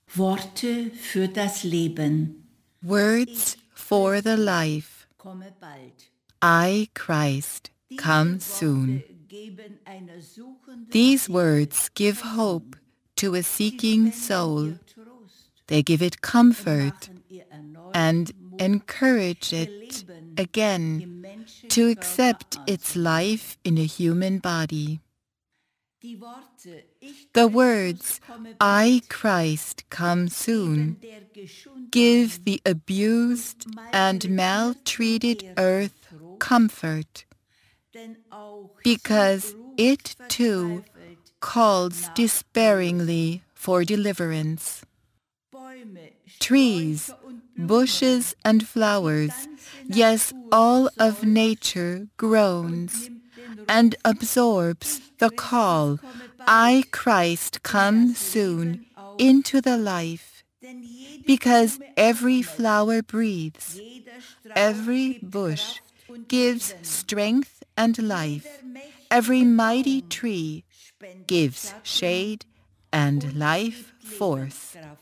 Worte für das Leben. Words for the life. Komme bald. I, Christ, come Diese soon. Worte geben einer suchenden These Seele words give Hoffnung. hope to a Sie seeking spenden soul. ihr Trost They give it und comfort machen ihr erneut and Mut, encourage ihr it Leben again im to Menschenkörper accept its anzunehmen. life in a human body. Die Worte, ich The Christus words, komme I, bald, Christ, come soon, geben der geschundenen give the abused und and malträtierten maltreated Erde earth Trost, comfort, denn auch because sie ruft it too verzweifelt calls nach despairingly for deliverance. Bäume, Trees, Sträucher und bushes, Blumen, and die flowers, ganze yes, Natur all of seufzt nature und groans nimmt den and Ruf. absorbs Ich the Christus call, komme I, bald Christ, in come das soon Leben auf, into the life, denn jede because Blume every atmet, flower breathes, jeder Strauch every gibt bush Kraft und gives Leben, strength and jeder life, every mächtige mighty Baum tree spendet gives Schatten shade and und life gibt force. Lebenskraft.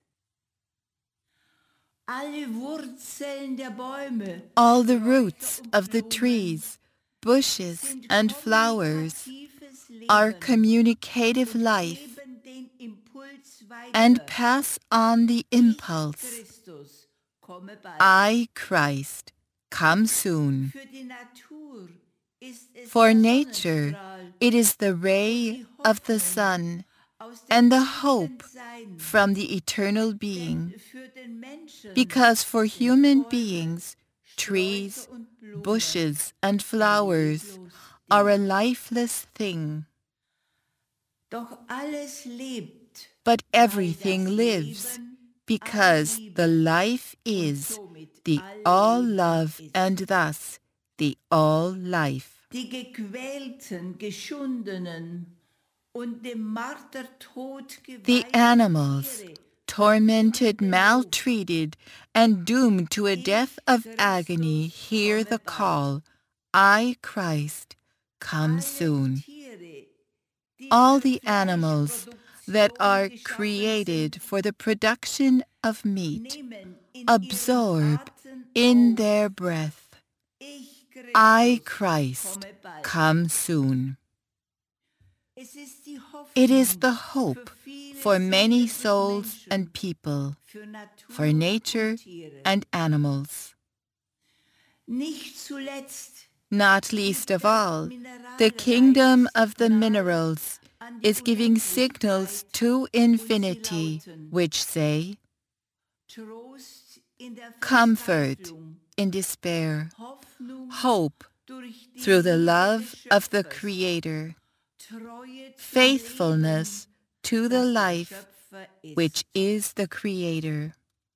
Alle Wurzeln der Bäume, All the Sträucher roots und of the Blumen trees, bushes, sind and flowers kommunikatives are Leben communicative und life geben den Impuls and weiter. pass on the Ich, impulse. Christus, komme bald. I, Christ, come soon. Für die Natur ist es For der nature, Sonnenstrahl it is the und ray die of the Hoffnung sun aus dem and the ewigen hope Sein. from the eternal Denn being. für den Menschen Because for sind human Bäume, beings, Sträucher trees, und Blumen bushes, and ein flowers leblos are a Ding. lifeless thing. Doch alles lebt, But weil everything das lives Leben because the Allliebe life und is somit the all Allleben love ist. and thus the all life. Die gequälten, geschundenen und dem Martertod The geweihten animals, Tiere tormented, ertönen den Ruf. maltreated, and doomed to a death Ich, of agony, Christus, hear komme the bald. call, I, Christ, come Alle soon. Tiere, die All für the animals that Fleischproduktion are geschaffen created sind, for the production of meat nehmen in ihren absorb Atem in auf. their breath, Ich, I, Christus, Christ, komme bald. come soon. Es ist die It is Hoffnung the für hope viele for many Seelen und souls Menschen, and people, für Natur for und nature Tiere. and animals. Nicht zuletzt Not least gibt of das all, the kingdom of the minerals an die is giving signals Unendlichkeit to und sie infinity, lauten, which say, Trost in der comfort Verzweiflung, in despair, Hoffnung hope durch die through the Liebe love des of the Schöpfers, Creator, Treue zum faithfulness Leben, to the das der life Schöpfer ist. which is the Creator.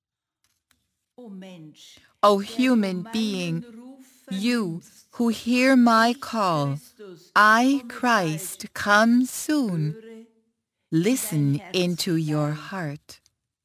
O Mensch, O der du human meinen being, Ruf you vernimmst, who hear my ich, call, Christus, I, komme Christ, bald, come soon, höre in dein listen Herz into your hinein. heart.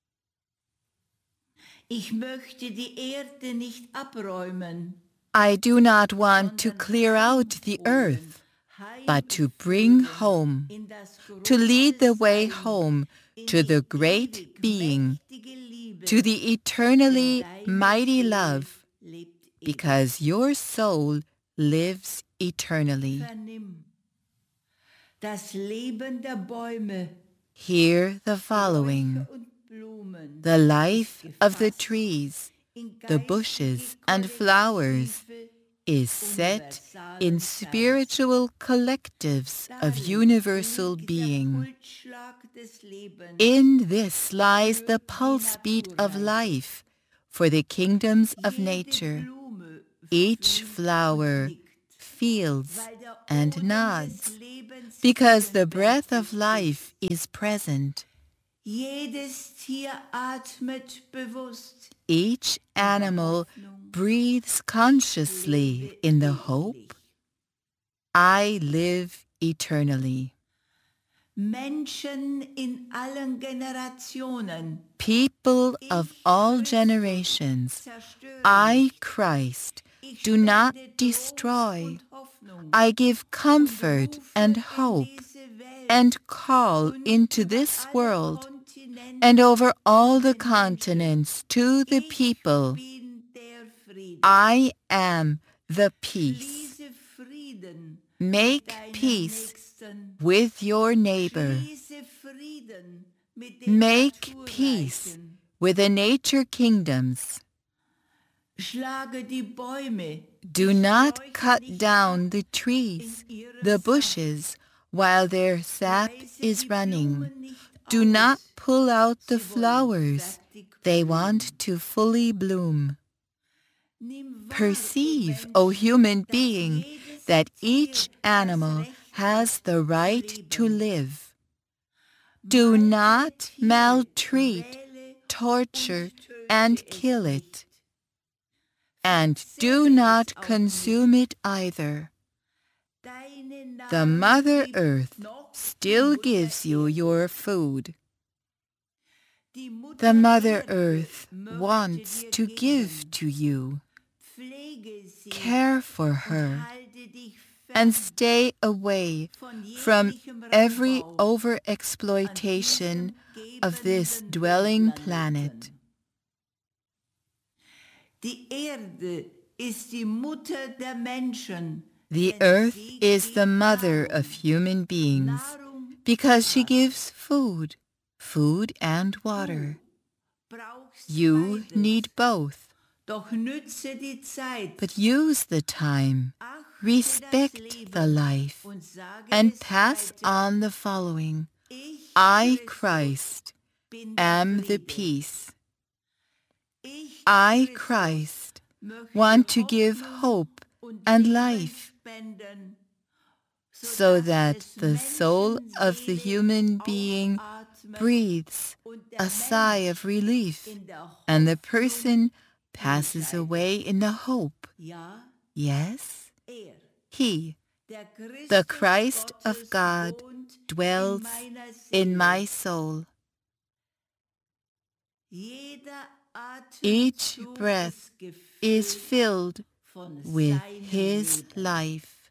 Ich möchte die Erde nicht abräumen, I do not want to sondern clear out the heimholen, earth, but to bring heimführen home, in das to lead the große way Sein, home in to the die great ewig being, mächtige Liebe, to the denn eternally deine mighty Seele love, lebt ewig. because your soul lives eternally. Vernimm das Leben der Bäume, Hear the following. Sträucher und Blumen The life ist of the gefasst trees, in the geistige bushes, and flowers kollektive, is set in universalen Seins. spiritual collectives of Darin universal liegt der being. Pulsschlag des Lebens In this lies für the die pulse beat of Naturreich. life for the kingdoms of Jede nature. Blume Each fühlt und flower nickt, feels weil der and Odem nods, des Lebens because the breath gegenwärtig of life ist. is present. Jedes Tier atmet bewusst. Each animal Hoffnung, breathes ich consciously lebe in the ewiglich. hope, I live eternally. Menschen in allen Generationen. People of Ich, all Christus, generations, zerstöre I, nicht. Christ, Ich do not spende Trost destroy. und Hoffnung I give und comfort rufe and in hope diese Welt and call und into über this alle world and over all the continents to the people, I am the peace. Make peace with your neighbor. Make peace with the nature kingdoms. Do not cut down the trees, the bushes, while their sap is running. Do not pull out the flowers. They want to fully bloom. Perceive, O human being, that each animal has the right to live. Do not maltreat, torture, and kill it. And do not consume it either. The Mother Earth still gives you your food. The Mother Earth wants to give to you. Care for her and stay away from every overexploitation of this dwelling planet. The earth is the mother of human beings because she gives food and water. You need both. But use the time, respect the life, and pass on the following. I, Christ, am the peace. I, Christ, want to give hope and life so that the soul of the human being breathes a sigh of relief and the person passes away in the hope. Yes, He, the Christ of God, dwells in my soul. Each breath is filled with His life.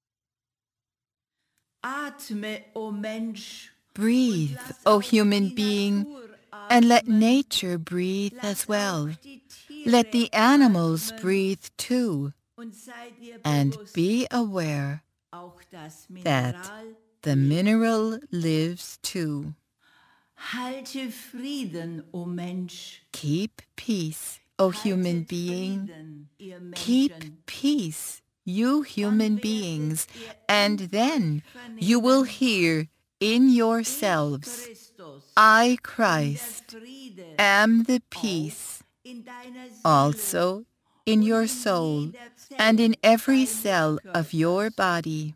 Breathe, O human being, and let nature breathe as well. Let the animals breathe too, and be aware that the mineral lives too. Keep peace, O human being. Keep peace, you human beings, and then you will hear in yourselves, I, Christ, am the peace, also in your soul and in every cell of your body.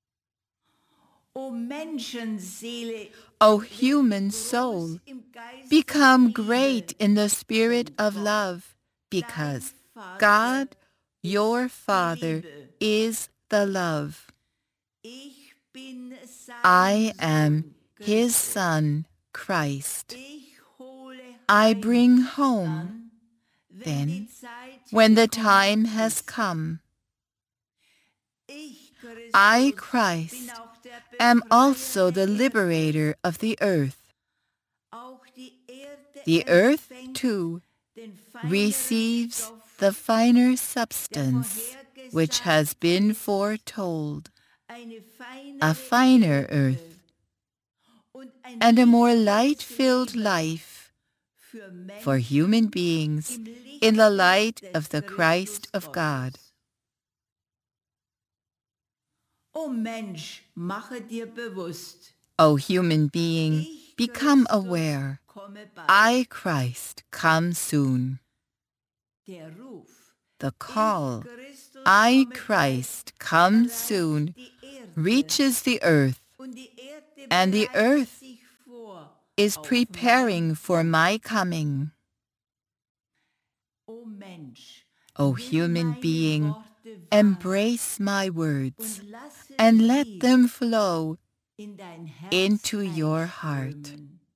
O human soul, become great in the spirit of love, because God, your Father, is the love. I am His Son, Christ. I bring home, then, when the time has come. I, Christ, am also the liberator of the earth. The earth, too, receives the finer substance which has been foretold, a finer earth, and a more light-filled life for human beings in the light of the Christ of God. O human being, become aware. I, Christ, come soon. The call, I, Christ, come soon, reaches the earth, and the earth is preparing for my coming. O human being, embrace my words and let them flow into your heart.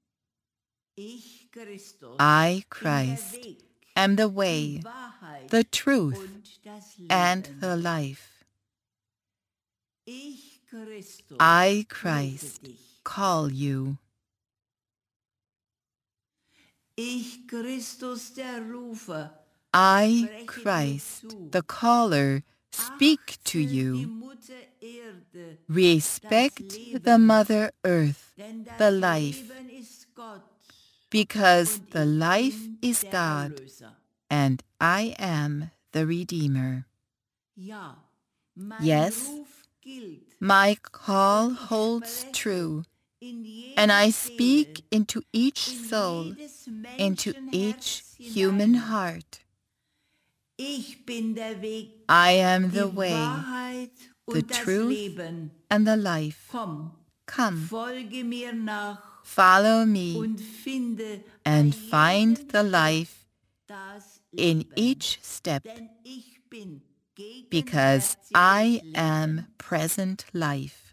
I, Christ, am the way, the truth, and the life. I, Christ, call you. Ich, Christus der Rufer, I, Christ, the caller, speak to achte die you. Mutter Erde, Respect das Leben, the Mother Earth, denn das the life, Leben ist Gott because und the ich life bin is der God, Erlöser. and I am the Redeemer. Ja, mein Yes, Ruf gilt. my call Und ich holds spreche true, in jede and I Seele, speak into each in soul, jedes into each Menschenherz human hinein. heart. Ich bin der Weg, I am die the way, Wahrheit the und das truth, Leben. and the life. Komm, Come, folge mir nach follow me, und finde and bei find jedem the Schritt life das in Leben. each step, Denn ich bin because gegenwärtiges I Leben. am present life.